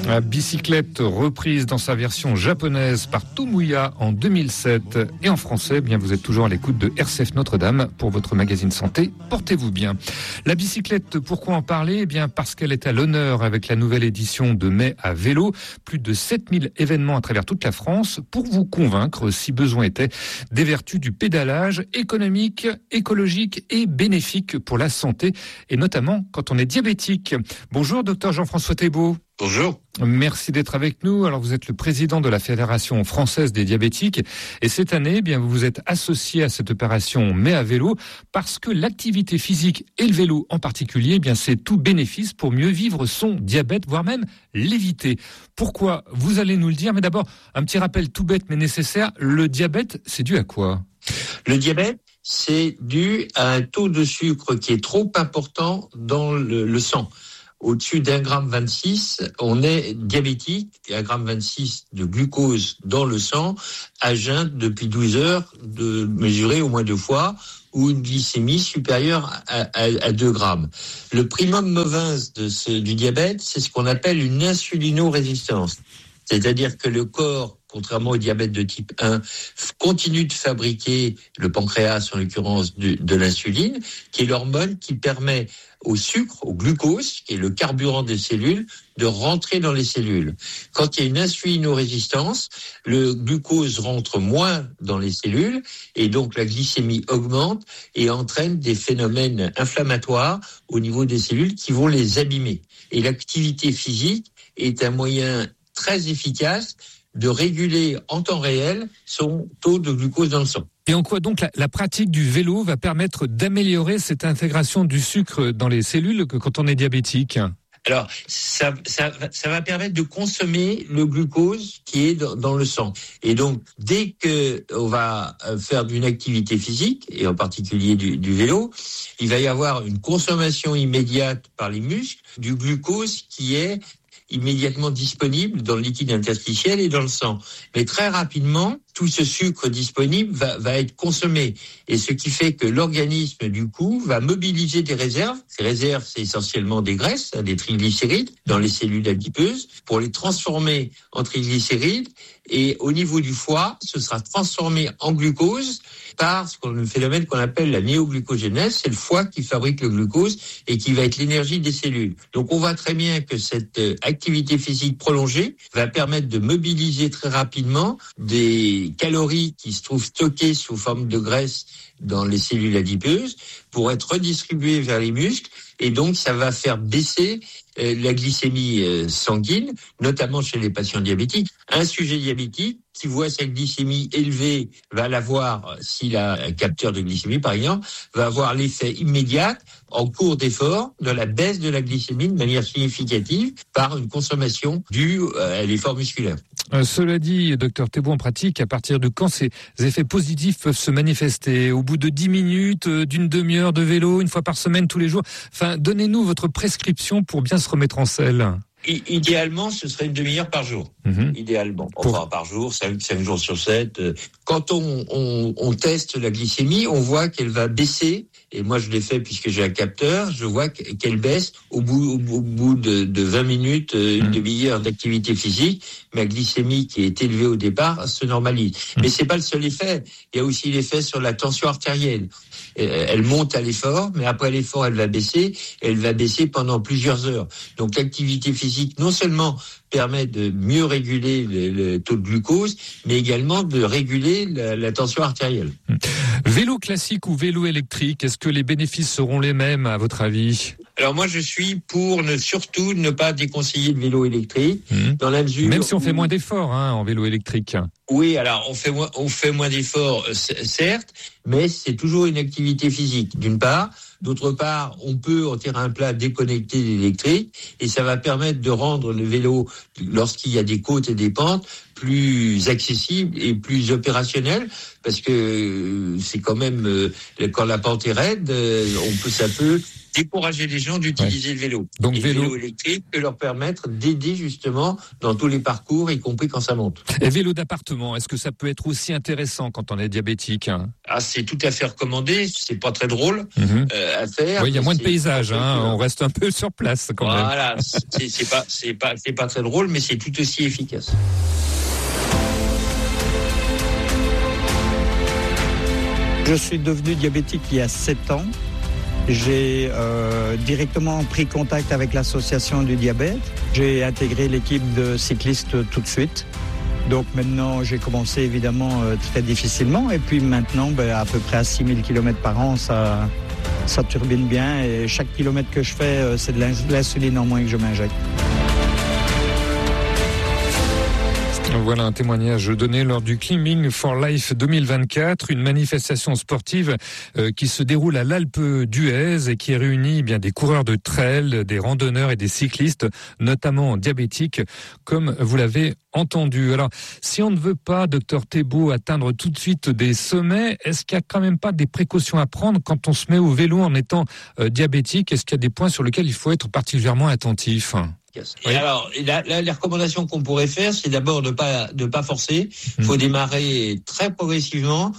La bicyclette reprise dans sa version japonaise par Tomoya en 2007 et en français, eh bien vous êtes toujours à l'écoute de RCF Notre-Dame pour votre magazine santé. Portez-vous bien. La bicyclette, pourquoi en parler ? Eh bien parce qu'elle est à l'honneur avec la nouvelle édition de Mai à vélo. Plus de 7000 événements à travers toute la France pour vous convaincre, si besoin était, des vertus du pédalage économique, écologique et bénéfique pour la santé et notamment quand on est diabétique. Bonjour docteur Jean-François Thébault. Bonjour. Merci d'être avec nous. Alors vous êtes le président de la Fédération française des diabétiques et cette année, eh bien vous vous êtes associé à cette opération Mai à vélo parce que l'activité physique et le vélo en particulier, eh bien c'est tout bénéfice pour mieux vivre son diabète, voire même l'éviter. Pourquoi ? Vous allez nous le dire, mais d'abord un petit rappel tout bête mais nécessaire. Le diabète, c'est dû à quoi ? Le diabète, c'est dû à un taux de sucre qui est trop important dans le sang. Au-dessus d'1,26 g, on est diabétique, et 1,26 g de glucose dans le sang, à jeun depuis 12 heures, de mesurer au moins 2 fois, ou une glycémie supérieure à 2 grammes. Le primum movens du diabète, c'est ce qu'on appelle une insulinorésistance. C'est-à-dire que le corps, contrairement au diabète de type 1, continue de fabriquer, le pancréas en l'occurrence, de l'insuline, qui est l'hormone qui permet au sucre, au glucose, qui est le carburant des cellules, de rentrer dans les cellules. Quand il y a une insulinorésistance, le glucose rentre moins dans les cellules et donc la glycémie augmente et entraîne des phénomènes inflammatoires au niveau des cellules qui vont les abîmer. Et l'activité physique est un moyen très efficace de réguler en temps réel son taux de glucose dans le sang. Et en quoi donc la pratique du vélo va permettre d'améliorer cette intégration du sucre dans les cellules quand on est diabétique ? Alors, ça va permettre de consommer le glucose qui est dans le sang. Et donc, dès que on va faire d'une activité physique, et en particulier du vélo, il va y avoir une consommation immédiate par les muscles du glucose qui est immédiatement disponible dans le liquide interstitiel et dans le sang. Mais très rapidement, tout ce sucre disponible va être consommé. Et ce qui fait que l'organisme, du coup, va mobiliser des réserves. Ces réserves, c'est essentiellement des graisses, des triglycérides, dans les cellules adipeuses, pour les transformer en triglycérides. Et au niveau du foie, ce sera transformé en glucose par le phénomène qu'on appelle la néoglucogénèse. C'est le foie qui fabrique le glucose et qui va être l'énergie des cellules. Donc on voit très bien que cette activité physique prolongée va permettre de mobiliser très rapidement des calories qui se trouvent stockées sous forme de graisse dans les cellules adipeuses pour être redistribuées vers les muscles. Et donc, ça va faire baisser la glycémie sanguine, notamment chez les patients diabétiques. Un sujet diabétique qui voit sa glycémie élevée va l'avoir, s'il a un capteur de glycémie par exemple, va avoir l'effet immédiat en cours d'effort de la baisse de la glycémie de manière significative par une consommation due à l'effort musculaire. Cela dit, docteur Thébault, en pratique, à partir de quand ces effets positifs peuvent se manifester ? Au bout de 10 minutes, d'une demi-heure de vélo, une fois par semaine, tous les jours ? Enfin, donnez-nous votre prescription pour bien se remettre en selle. Idéalement, ce serait une demi-heure par jour. Idéalement. Enfin, par jour, 5 jours sur 7. Quand on teste la glycémie, on voit qu'elle va baisser. Et moi, je l'ai fait puisque j'ai un capteur. Je vois qu'elle baisse au bout de 20 minutes, une demi-heure d'activité physique. Ma glycémie qui est élevée au départ se normalise. Mais c'est pas le seul effet. Il y a aussi l'effet sur la tension artérielle. Elle monte à l'effort, mais après l'effort, elle va baisser. Elle va baisser pendant plusieurs heures. Donc, l'activité physique, non seulement permet de mieux réguler le taux de glucose, mais également de réguler la tension artérielle. Vélo classique ou vélo électrique, est-ce que les bénéfices seront les mêmes à votre avis ? Alors moi, je suis pour surtout ne pas déconseiller le vélo électrique, dans la mesure même si on fait moins d'efforts en vélo électrique. Oui, alors on fait moins d'efforts, certes, mais c'est toujours une activité physique, d'une part. D'autre part, on peut en terrain plat déconnecter l'électrique et ça va permettre de rendre le vélo, lorsqu'il y a des côtes et des pentes, plus accessible et plus opérationnel, parce que c'est quand même quand la pente est raide, ça peut décourager les gens d'utiliser le vélo. Donc le vélo électrique peut leur permettre d'aider justement dans tous les parcours, y compris quand ça monte. Et vélo d'appartement, est-ce que ça peut être aussi intéressant quand on est diabétique? C'est tout à fait recommandé. C'est pas très drôle à faire. Oui, il y a moins de paysages. On reste un peu sur place quand même. Voilà, c'est pas très drôle, mais c'est tout aussi efficace. Je suis devenu diabétique il y a 7 ans. J'ai directement pris contact avec l'association du diabète. J'ai intégré l'équipe de cyclistes tout de suite. Donc maintenant, j'ai commencé évidemment très difficilement. Et puis maintenant, à peu près à 6000 km par an, ça turbine bien. Et chaque kilomètre que je fais, c'est de l'insuline en moins que je m'injecte. Voilà un témoignage donné lors du Climbing for Life 2024, une manifestation sportive qui se déroule à l'Alpe d'Huez et qui réunit bien des coureurs de trail, des randonneurs et des cyclistes, notamment diabétiques, comme vous l'avez entendu. Alors, si on ne veut pas, docteur Thébault, atteindre tout de suite des sommets, est-ce qu'il n'y a quand même pas des précautions à prendre quand on se met au vélo en étant diabétique? Est-ce qu'il y a des points sur lesquels il faut être particulièrement attentif? Et alors, les recommandations qu'on pourrait faire, c'est d'abord de pas forcer. Il faut démarrer très progressivement,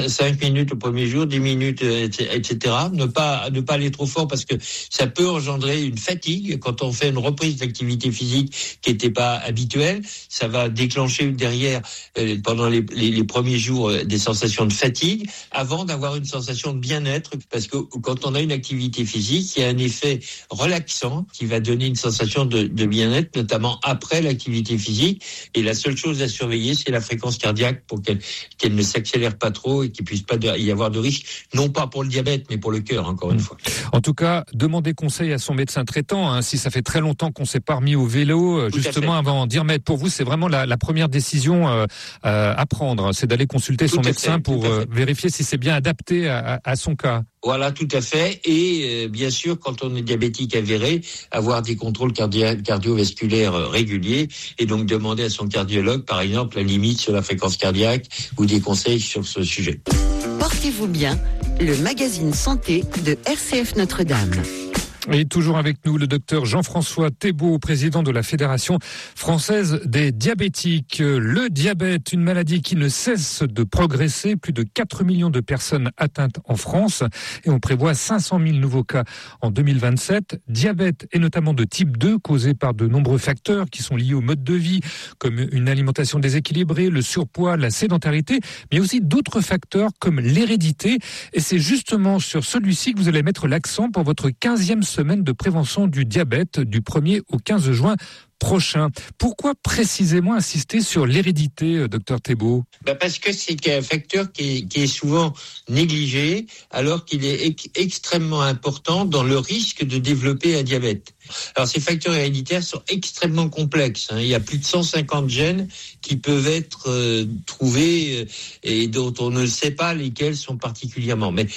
5 minutes le premier jour, 10 minutes, etc. Ne pas aller trop fort parce que ça peut engendrer une fatigue quand on fait une reprise d'activité physique qui n'était pas habituelle. Ça va déclencher derrière, pendant les premiers jours, des sensations de fatigue avant d'avoir une sensation de bien-être, parce que quand on a une activité physique, il y a un effet relaxant qui va donner une sensation de bien-être, notamment après l'activité physique. Et la seule chose à surveiller, c'est la fréquence cardiaque pour qu'elle ne s'accélère pas trop et qu'il puisse pas y avoir de risque, non pas pour le diabète, mais pour le cœur, encore une fois. En tout cas, demandez conseil à son médecin traitant, si ça fait très longtemps qu'on s'est pas remis au vélo, justement avant d'y remettre. Pour vous, c'est vraiment la première décision à prendre, c'est d'aller consulter son médecin pour vérifier si c'est bien adapté à son cas. Voilà, tout à fait. Et bien sûr, quand on est diabétique avéré, avoir des contrôles cardiovasculaires réguliers et donc demander à son cardiologue, par exemple, la limite sur la fréquence cardiaque ou des conseils sur ce sujet. Portez-vous bien, le magazine santé de RCF Notre-Dame. Et toujours avec nous, le docteur Jean-François Thébault, président de la Fédération française des diabétiques. Le diabète, une maladie qui ne cesse de progresser. Plus de 4 millions de personnes atteintes en France. Et on prévoit 500 000 nouveaux cas en 2027. Diabète, et notamment de type 2, causé par de nombreux facteurs qui sont liés au mode de vie, comme une alimentation déséquilibrée, le surpoids, la sédentarité, mais aussi d'autres facteurs comme l'hérédité. Et c'est justement sur celui-ci que vous allez mettre l'accent pour votre 15e semaine de prévention du diabète du 1er au 15 juin prochain. Pourquoi précisément insister sur l'hérédité, docteur Thébault ? Parce que c'est un facteur qui est souvent négligé, alors qu'il est extrêmement important dans le risque de développer un diabète. Alors ces facteurs héréditaires sont extrêmement complexes. Il y a plus de 150 gènes qui peuvent être trouvés et dont on ne sait pas lesquels sont particulièrement. Mais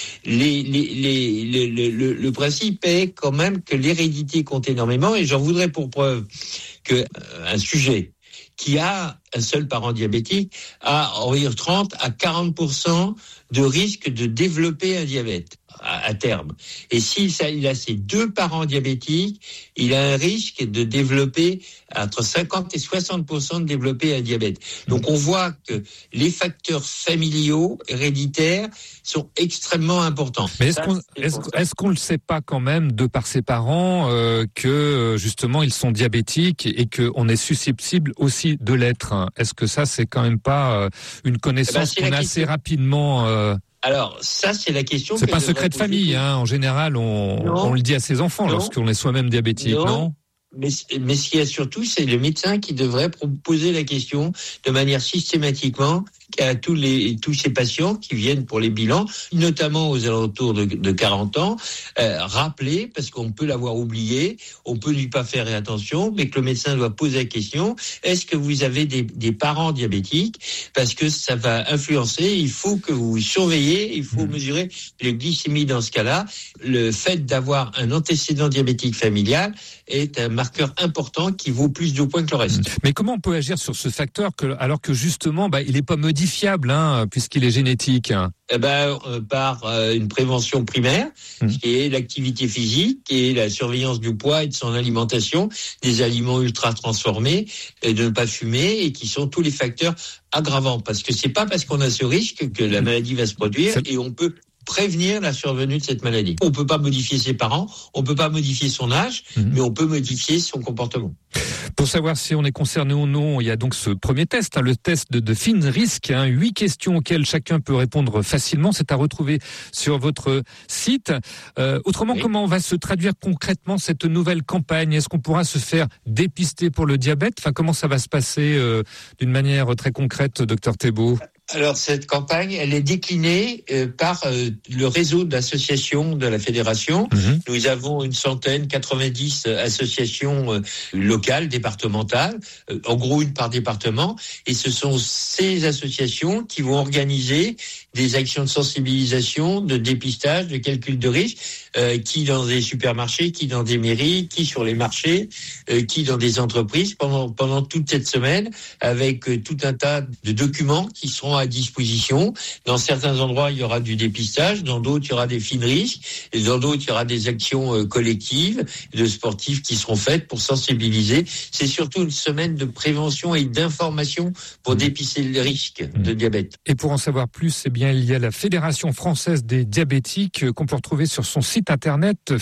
le principe est quand même que l'hérédité compte énormément, et j'en voudrais pour preuve que un sujet qui a un seul parent diabétique a environ 30 à 40% de risque de développer un diabète à terme. Et il a ses 2 parents diabétiques, il a un risque de développer entre 50 et 60% de développer un diabète. Donc on voit que les facteurs familiaux, héréditaires, sont extrêmement importants. Mais est-ce qu'on le sait pas quand même, de par ses parents, que justement ils sont diabétiques et qu'on est susceptible aussi de l'être, hein? Est-ce que ça, c'est quand même pas une connaissance qu'on a assez rapidement Alors, ça, c'est la question. C'est pas un secret de famille, en général, on le dit à ses enfants lorsqu'on est soi-même diabétique, non ? Mais ce qu'il y a surtout, c'est le médecin qui devrait poser la question de manière systématiquement. à tous ces patients qui viennent pour les bilans, notamment aux alentours de 40 ans, rappeler, parce qu'on peut l'avoir oublié, on peut lui pas faire attention, mais que le médecin doit poser la question, est-ce que vous avez des parents diabétiques? Parce que ça va influencer, il faut que vous surveillez, il faut mesurer les glycémies dans ce cas-là. Le fait d'avoir un antécédent diabétique familial est un marqueur important qui vaut plus de points que le reste. Mais comment on peut agir sur ce facteur alors que justement, il n'est pas modifiable, puisqu'il est génétique? Par une prévention primaire, qui est l'activité physique et la surveillance du poids et de son alimentation, des aliments ultra transformés, et de ne pas fumer, et qui sont tous les facteurs aggravants. Parce que c'est pas parce qu'on a ce risque que la maladie va se produire, et on peut prévenir la survenue de cette maladie. On peut pas modifier ses parents, on peut pas modifier son âge, mais on peut modifier son comportement. Pour savoir si on est concerné ou non, il y a donc ce premier test, le test de FINRISK, 8 questions auxquelles chacun peut répondre facilement. C'est à retrouver sur votre site. Autrement, comment va se traduire concrètement cette nouvelle campagne? Est-ce qu'on pourra se faire dépister pour le diabète? Comment ça va se passer d'une manière très concrète, docteur Thébault? Alors, cette campagne, elle est déclinée par le réseau d'associations de la Fédération. Nous avons une centaine, 90 associations locales, départementales, en gros une par département. Et ce sont ces associations qui vont organiser des actions de sensibilisation, de dépistage, de calcul de risque, qui dans des supermarchés, qui dans des mairies, qui sur les marchés, qui dans des entreprises pendant toute cette semaine, avec tout un tas de documents qui seront à disposition. Dans certains endroits, il y aura du dépistage, dans d'autres, il y aura des FINRISK, et dans d'autres, il y aura des actions collectives de sportifs qui seront faites pour sensibiliser. C'est surtout une semaine de prévention et d'information pour dépister les risques de diabète. Et pour en savoir plus, il y a la Fédération française des diabétiques qu'on peut retrouver sur son site internet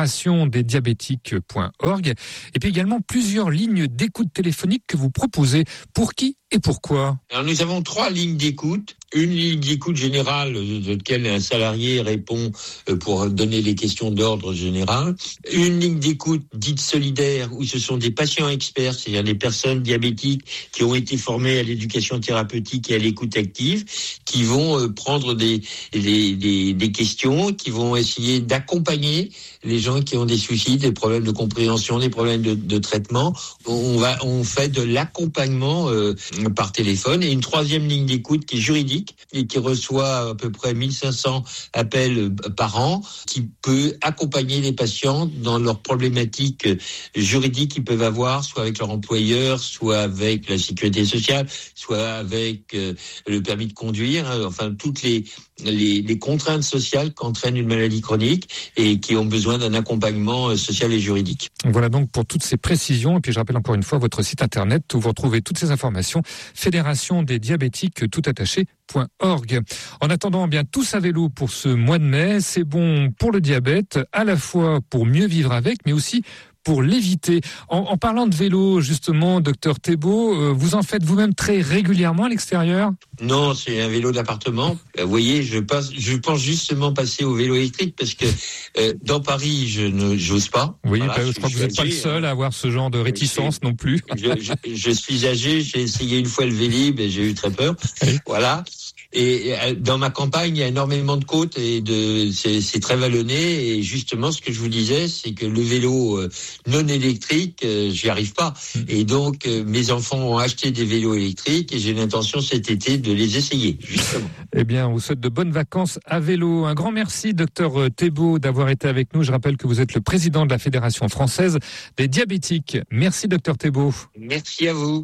fédérationdesdiabétiques.org. Et puis également plusieurs lignes d'écoute téléphonique que vous proposez. Pour qui et pourquoi? Alors nous avons 3 lignes d'écoute. Une ligne d'écoute générale, de laquelle un salarié répond pour donner les questions d'ordre général. Une ligne d'écoute dite solidaire, où ce sont des patients experts, c'est-à-dire des personnes diabétiques qui ont été formées à l'éducation thérapeutique et à l'écoute active, qui vont prendre des questions, qui vont essayer d'accompagner les gens qui ont des soucis, des problèmes de compréhension, des problèmes de traitement. On fait de l'accompagnement par téléphone. Et une 3e ligne d'écoute qui est juridique et qui reçoit à peu près 1500 appels par an, qui peut accompagner les patients dans leurs problématiques juridiques qu'ils peuvent avoir, soit avec leur employeur, soit avec la sécurité sociale, soit avec le permis de conduire, enfin toutes les contraintes sociales qu'entraîne une maladie chronique et qui ont besoin d'un accompagnement social et juridique. Voilà donc pour toutes ces précisions. Et puis je rappelle encore une fois votre site internet où vous retrouvez toutes ces informations, Fédération des diabétiques tout attaché.org. En attendant, tous à vélo pour ce mois de mai. C'est bon pour le diabète, à la fois pour mieux vivre avec, mais aussi pour l'éviter. En parlant de vélo, justement, docteur Thébault, vous en faites vous-même très régulièrement à l'extérieur? Non, c'est un vélo d'appartement. Vous voyez, je pense justement passer au vélo électrique parce que dans Paris, j'ose pas. Oui, je crois que vous n'êtes pas le seul à avoir ce genre de réticence non plus. Je suis âgé, j'ai essayé une fois le Vélib et j'ai eu très peur. Oui. Voilà. Et dans ma campagne, il y a énormément de côtes et c'est très vallonné. Et justement, ce que je vous disais, c'est que le vélo non électrique, j'y arrive pas. Et donc, mes enfants ont acheté des vélos électriques et j'ai l'intention cet été de les essayer, justement. Eh bien, on vous souhaite de bonnes vacances à vélo. Un grand merci, docteur Thébault, d'avoir été avec nous. Je rappelle que vous êtes le président de la Fédération française des diabétiques. Merci, docteur Thébault. Merci à vous.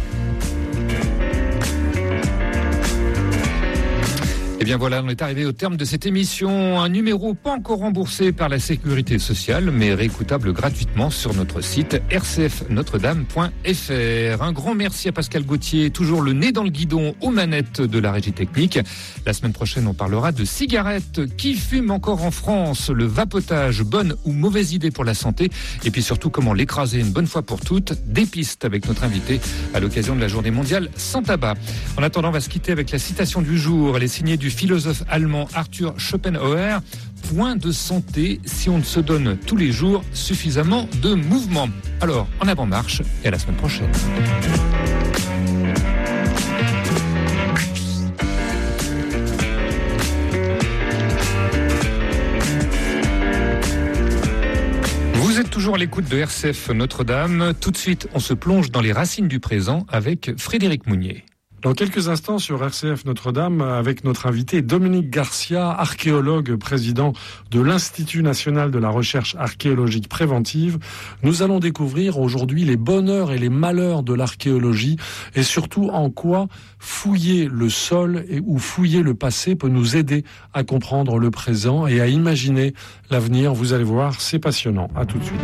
Eh bien voilà, on est arrivé au terme de cette émission. Un numéro pas encore remboursé par la Sécurité sociale, mais réécoutable gratuitement sur notre site rcfnotredame.fr. Un grand merci à Pascal Gauthier, toujours le nez dans le guidon aux manettes de la régie technique. La semaine prochaine, on parlera de cigarettes. Qui fume encore en France? Le vapotage, bonne ou mauvaise idée pour la santé? Et puis surtout, comment l'écraser une bonne fois pour toutes? Des pistes avec notre invité à l'occasion de la journée mondiale sans tabac. En attendant, on va se quitter avec la citation du jour. Elle est signée du philosophe allemand Arthur Schopenhauer. Point de santé si on ne se donne tous les jours suffisamment de mouvement. Alors, en avant marche et à la semaine prochaine. êtes toujours à l'écoute de RCF Notre-Dame. Tout de suite, on se plonge dans les racines du présent avec Frédéric Mounier. Dans quelques instants sur RCF Notre-Dame, avec notre invité Dominique Garcia, archéologue, président de l'Institut national de la recherche archéologique préventive, nous allons découvrir aujourd'hui les bonheurs et les malheurs de l'archéologie et surtout en quoi fouiller le sol ou fouiller le passé peut nous aider à comprendre le présent et à imaginer l'avenir. Vous allez voir, c'est passionnant. À tout de suite.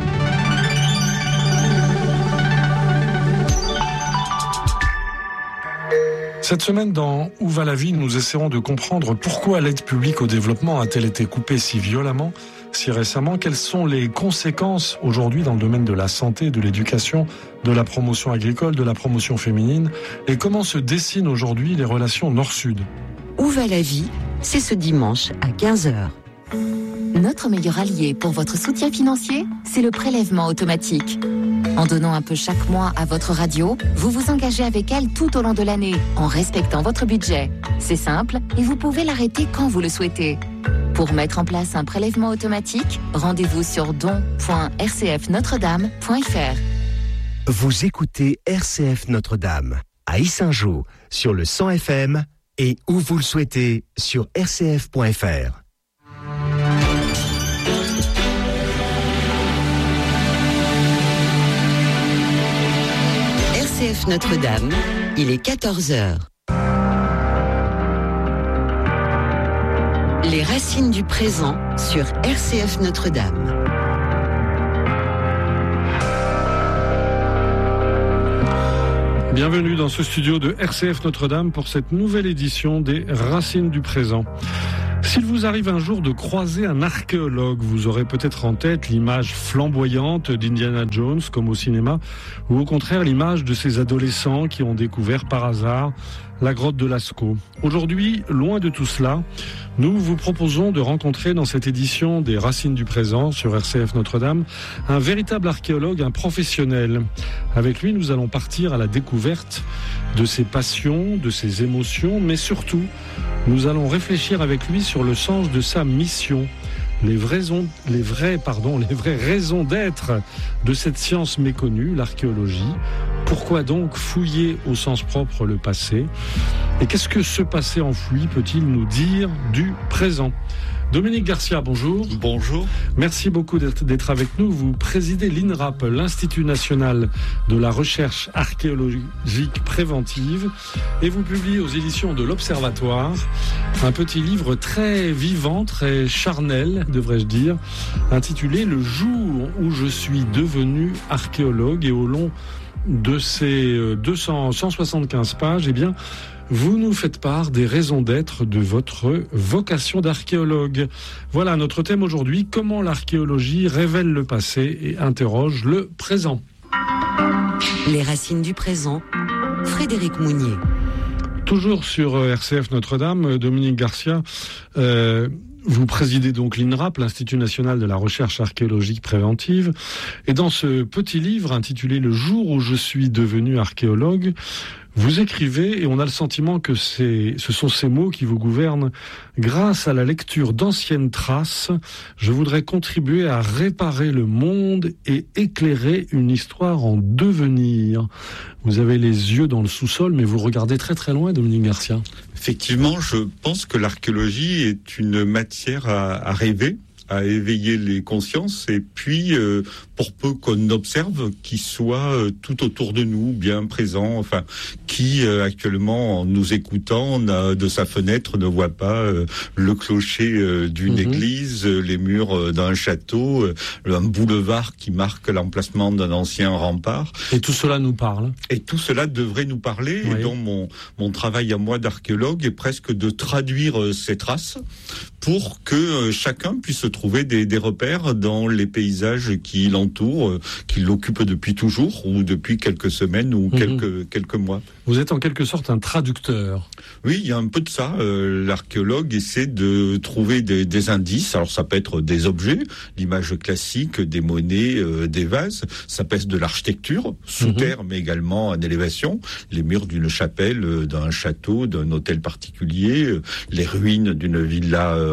Cette semaine, dans Où va la vie, nous essaierons de comprendre pourquoi l'aide publique au développement a-t-elle été coupée si violemment, si récemment. Quelles sont les conséquences aujourd'hui dans le domaine de la santé, de l'éducation, de la promotion agricole, de la promotion féminine, et comment se dessinent aujourd'hui les relations nord-sud. Où va la vie, c'est ce dimanche à 15h. Notre meilleur allié pour votre soutien financier, c'est le prélèvement automatique. En donnant un peu chaque mois à votre radio, vous vous engagez avec elle tout au long de l'année, en respectant votre budget. C'est simple et vous pouvez l'arrêter quand vous le souhaitez. Pour mettre en place un prélèvement automatique, rendez-vous sur don.rcfnotredame.fr. Vous écoutez RCF Notre-Dame à Yssingeaux sur le 100 FM et où vous le souhaitez sur rcf.fr. RCF Notre-Dame, il est 14h. Les racines du présent sur RCF Notre-Dame. Bienvenue dans ce studio de RCF Notre-Dame pour cette nouvelle édition des Racines du présent. S'il vous arrive un jour de croiser un archéologue, vous aurez peut-être en tête l'image flamboyante d'Indiana Jones, comme au cinéma, ou au contraire l'image de ces adolescents qui ont découvert par hasard la grotte de Lascaux. Aujourd'hui, loin de tout cela, nous vous proposons de rencontrer dans cette édition des Racines du présent sur RCF Notre-Dame un véritable archéologue, un professionnel. Avec lui, nous allons partir à la découverte de ses passions, de ses émotions, mais surtout, nous allons réfléchir avec lui sur le sens de sa mission, les vraies raisons d'être de cette science méconnue, l'archéologie. Pourquoi donc fouiller au sens propre le passé ? Et qu'est-ce que ce passé enfoui peut-il nous dire du présent ? Dominique Garcia, bonjour. Bonjour. Merci beaucoup d'être avec nous. Vous présidez l'INRAP, l'Institut national de la recherche archéologique préventive, et vous publiez aux éditions de l'Observatoire un petit livre très vivant, très charnel, devrais-je dire, intitulé « Le jour où je suis devenu archéologue ». Et au long de ces 175 pages, eh bien, vous nous faites part des raisons d'être de votre vocation d'archéologue. Voilà notre thème aujourd'hui, comment l'archéologie révèle le passé et interroge le présent. Les racines du présent, Frédéric Mounier. Toujours sur RCF Notre-Dame, Dominique Garcia, vous présidez donc l'INRAP, l'Institut national de la recherche archéologique préventive. Et dans ce petit livre intitulé « Le jour où je suis devenu archéologue », vous écrivez, et on a le sentiment que ce sont ces mots qui vous gouvernent, grâce à la lecture d'anciennes traces, je voudrais contribuer à réparer le monde et éclairer une histoire en devenir. Vous avez les yeux dans le sous-sol, mais vous regardez très très loin, Dominique Garcia. Effectivement, je pense que l'archéologie est une matière à rêver, à éveiller les consciences, et puis pour peu qu'on observe, qui soit tout autour de nous, bien présent, enfin, qui actuellement, en nous écoutant, de sa fenêtre, ne voit pas le clocher d'une église, les murs d'un château, un boulevard qui marque l'emplacement d'un ancien rempart. Et tout cela nous parle. Et tout cela devrait nous parler, oui. Et donc mon travail à moi d'archéologue est presque de traduire ces traces pour que chacun puisse trouver des repères dans les paysages qui l'entourent, qui l'occupent depuis toujours, ou depuis quelques semaines, ou quelques mois. Vous êtes en quelque sorte un traducteur. Oui, il y a un peu de ça. L'archéologue essaie de trouver des indices. Alors ça peut être des objets, l'image classique, des monnaies, des vases. Ça peut être de l'architecture, sous terre, mais également en élévation. Les murs d'une chapelle, d'un château, d'un hôtel particulier, les ruines d'une villa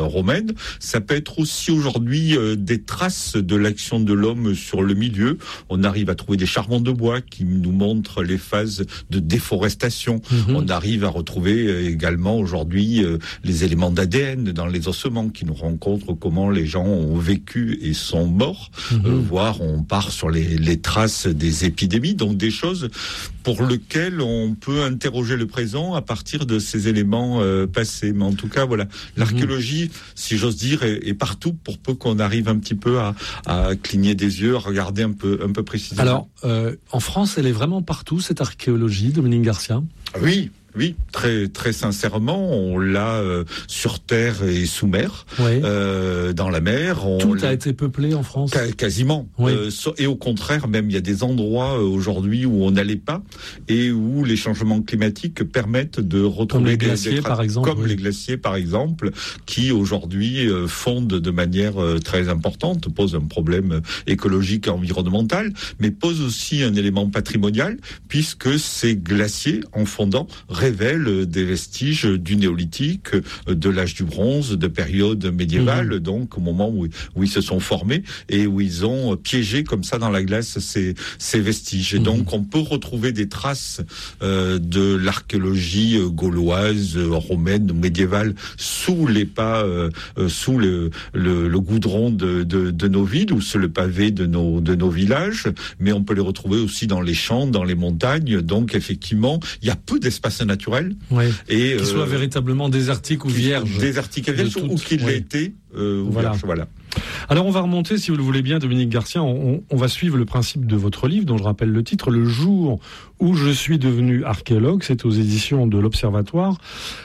romaine. Ça peut être aussi aujourd'hui des traces de l'action de l'homme sur le milieu. On arrive à trouver des charbons de bois qui nous montrent les phases de déforestation. On arrive à retrouver également aujourd'hui les éléments d'ADN dans les ossements qui nous rencontrent comment les gens ont vécu et sont morts. Voire on part sur les traces des épidémies, donc des choses pour lesquelles on peut interroger le présent à partir de ces éléments passés. Mais en tout cas, voilà, l'archéologie, si j'ose dire, est partout pour peu qu'on arrive un petit peu à cligner des yeux, à regarder un peu précisément. Alors, en France, elle est vraiment partout, cette archéologie, Dominique Garcia ? Oui, très très sincèrement, on l'a sur terre et sous mer, dans la mer. Tout a été peuplé en France. Quasiment. Et au contraire, même il y a des endroits aujourd'hui où on n'allait pas et où les changements climatiques permettent de retrouver les glaciers, par exemple. Comme les glaciers, par exemple, qui aujourd'hui fondent de manière très importante, posent un problème écologique et environnemental, mais posent aussi un élément patrimonial, puisque ces glaciers, en fondant, révèlent des vestiges du néolithique, de l'âge du bronze, de période médiévale, donc au moment où ils se sont formés et où ils ont piégé comme ça dans la glace ces vestiges. Et donc on peut retrouver des traces de l'archéologie gauloise, romaine, médiévale sous les pas, sous le goudron de nos villes ou sur le pavé de nos villages, mais on peut les retrouver aussi dans les champs, dans les montagnes. Donc effectivement, il y a peu d'espace naturel, et qui soit véritablement désertique ou vierge, ou qu'il l'ait été. Voilà. Alors on va remonter, si vous le voulez bien, Dominique Garcia, on va suivre le principe de votre livre, dont je rappelle le titre, Le jour où je suis devenu archéologue, c'est aux éditions de l'Observatoire.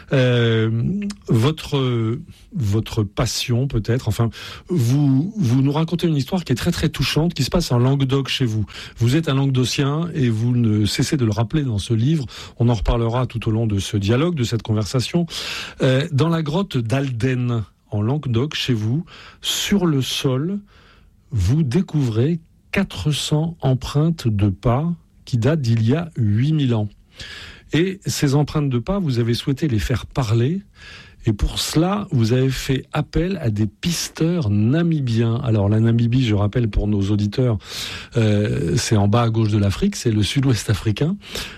Votre passion peut-être, enfin, vous nous racontez une histoire qui est très très touchante, qui se passe en Languedoc chez vous. Vous êtes un Languedocien et vous ne cessez de le rappeler dans ce livre. On en reparlera tout au long de ce dialogue, de cette conversation. Dans la grotte d'Alden, en Languedoc, chez vous, sur le sol, vous découvrez 400 empreintes de pas qui datent d'il y a 8000 ans. Et ces empreintes de pas, vous avez souhaité les faire parler. Et pour cela, vous avez fait appel à des pisteurs namibiens. Alors la Namibie, je rappelle pour nos auditeurs, c'est en bas à gauche de l'Afrique, c'est le sud-ouest africain.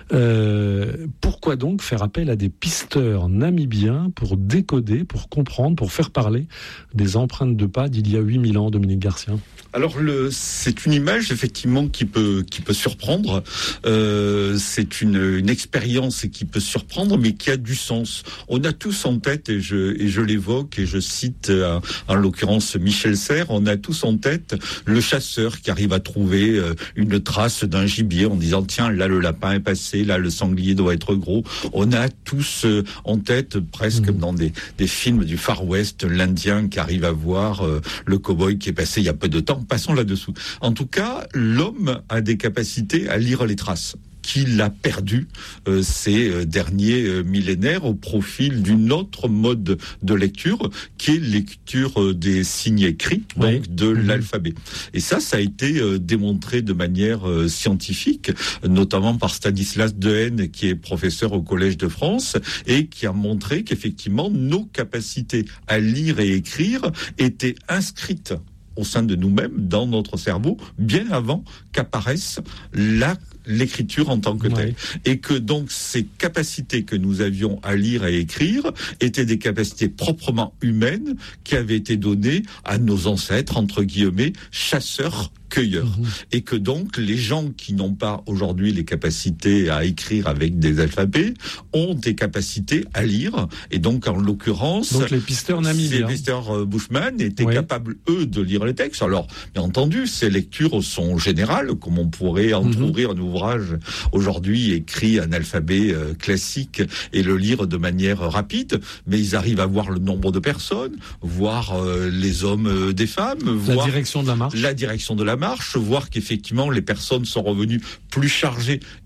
Pourquoi donc faire appel à des pisteurs namibiens pour décoder, pour comprendre, pour faire parler des empreintes de pas d'il y a 8000 ans, Dominique Garcia ? Alors c'est une image effectivement qui peut surprendre. C'est une expérience qui peut surprendre, mais qui a du sens. On a tous en tête, et je l'évoque et je cite en l'occurrence Michel Serres, on a tous en tête le chasseur qui arrive à trouver une trace d'un gibier en disant tiens, là le lapin est passé, là le sanglier doit être gros. On a tous en tête presque dans des films du Far West, l'Indien qui arrive à voir le cow-boy qui est passé il y a peu de temps. Passons là-dessous. En tout cas, l'homme a des capacités à lire les traces qu'il a perdu ces derniers millénaires au profil d'une autre mode de lecture qui est lecture des signes écrits, donc de l'alphabet. Et ça a été démontré de manière scientifique, notamment par Stanislas Dehaene, qui est professeur au Collège de France, et qui a montré qu'effectivement, nos capacités à lire et écrire étaient inscrites au sein de nous-mêmes, dans notre cerveau, bien avant qu'apparaisse l'écriture en tant que telle. Et que donc ces capacités que nous avions à lire et écrire étaient des capacités proprement humaines qui avaient été données à nos ancêtres, entre guillemets, chasseurs-cueilleurs. Et que donc les gens qui n'ont pas aujourd'hui les capacités à écrire avec des alphabets ont des capacités à lire. Et donc en l'occurrence, donc les pisteurs namibiens, les pisteurs Bushman étaient capables eux de lire les textes. Alors bien entendu, ces lectures sont générales, comme on pourrait entrouvrir un ouvrage aujourd'hui écrit en alphabet classique et le lire de manière rapide, mais ils arrivent à voir le nombre de personnes, voir les hommes des femmes, voir la direction de la marche, voir qu'effectivement les personnes sont revenues plus chargées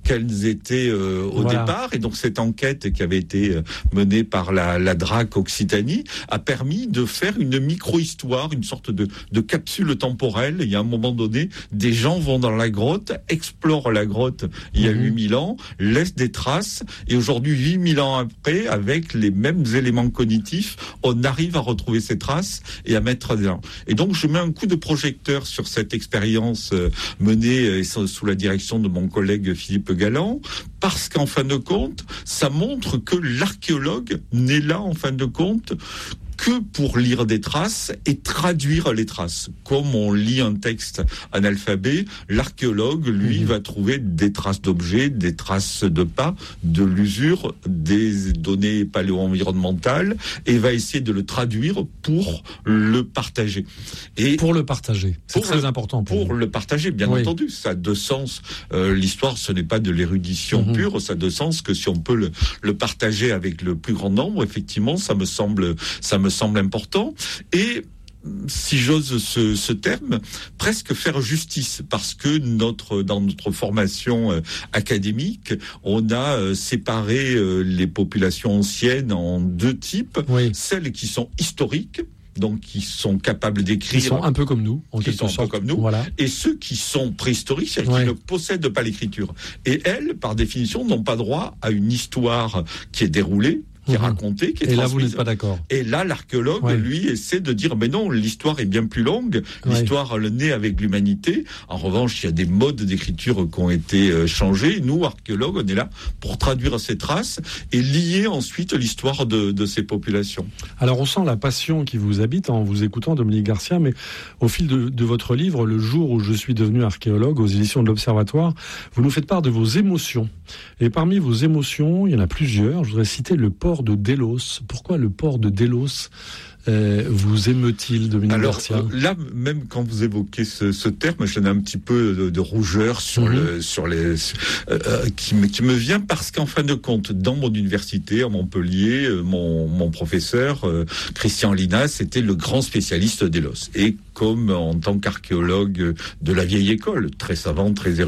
qu'elles étaient au départ. Et donc cette enquête qui avait été menée par la DRAC Occitanie a permis de faire une micro-histoire, une sorte de capsule temporelle. Il y a un moment donné, des gens vont dans la grotte, explorent la grotte il y a 8000 ans, laissent des traces, et aujourd'hui, 8000 ans après, avec les mêmes éléments cognitifs, on arrive à retrouver ces traces et à mettre dedans. Et donc, je mets un coup de projecteur sur cette expérience menée sous la direction de mon collègue Philippe Galland, parce qu'en fin de compte, ça montre que l'archéologue n'est là, en fin de compte, que pour lire des traces et traduire les traces. Comme on lit un texte en alphabet, l'archéologue, lui, va trouver des traces d'objets, des traces de pas, de l'usure, des données paléo-environnementales, et va essayer de le traduire pour le partager. Et pour le partager, c'est très important. Pour le partager, bien entendu. Ça a de sens. L'histoire, ce n'est pas de l'érudition pure, ça a de sens que si on peut le partager avec le plus grand nombre, effectivement, ça me semble important. Et si j'ose ce terme, presque faire justice, parce que dans notre formation académique, on a séparé les populations anciennes en deux types, celles qui sont historiques, donc qui sont capables d'écrire, qui sont un peu comme nous, voilà. Et ceux qui sont préhistoriques, c'est-à-dire qui ne possèdent pas l'écriture. Et elles, par définition, n'ont pas droit à une histoire qui est déroulée, qui est raconté, qui est transmise. Et là, vous n'êtes pas d'accord. Et là, l'archéologue, lui, essaie de dire, mais non, l'histoire est bien plus longue. L'histoire, elle naît avec l'humanité. En revanche, il y a des modes d'écriture qui ont été changés. Nous, archéologues, on est là pour traduire ces traces et lier ensuite l'histoire de ces populations. Alors, on sent la passion qui vous habite en vous écoutant, Dominique Garcia, mais au fil de votre livre, Le jour où je suis devenu archéologue, aux éditions de l'Observatoire, vous nous faites part de vos émotions. Et parmi vos émotions, il y en a plusieurs. Je voudrais citer le port de Délos. Pourquoi le port de Délos vous émeut-il, Dominique Garcia ? Alors là, même quand vous évoquez ce terme, j'en ai un petit peu de rougeur sur qui me vient, parce qu'en fin de compte, dans mon université à Montpellier, mon professeur Christian Linas était le grand spécialiste d'Élos. Et comme en tant qu'archéologue de la vieille école, très savant, très